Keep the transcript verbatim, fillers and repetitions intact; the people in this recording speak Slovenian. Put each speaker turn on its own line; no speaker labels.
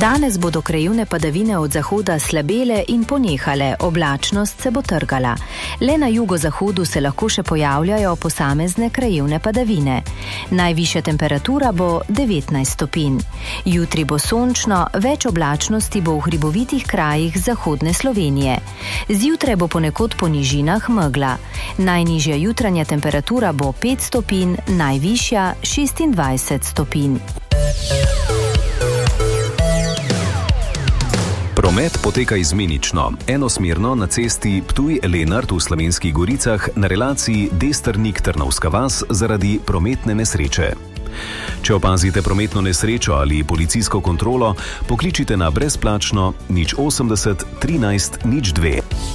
Danes bodo krajevne padavine od zahoda slabele in ponehale, oblačnost se bo trgala. Le na jugozahodu se lahko še pojavljajo posamezne krajevne padavine. Najvišja temperatura bo devetnajst stopinj. Jutri bo sončno, več oblačnosti bo v hribovitih krajih zahodne Slovenije. Zjutraj bo ponekod po nižinah megla. Najnižja jutranja temperatura bo pet stopinj, najvišja šestindvajset stopinj.
Promet poteka izmenično, enosmerno na cesti Ptuj-Lenart v Slovenskih Goricah na relaciji Destrnik-Trnovska vas zaradi prometne nesreče. Če opazite prometno nesrečo ali policijsko kontrolo, pokličite na brezplačno nič osemdeset trinajst nič dve.